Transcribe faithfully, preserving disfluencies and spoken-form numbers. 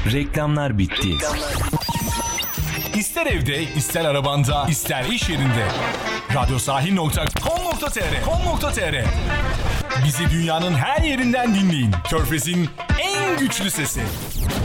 Reklamlar bitti. İster evde, ister arabanda, ister iş yerinde. radyosahil nokta com nokta tr com nokta tr Bizi dünyanın her yerinden dinleyin. Körfez'in en güçlü sesi.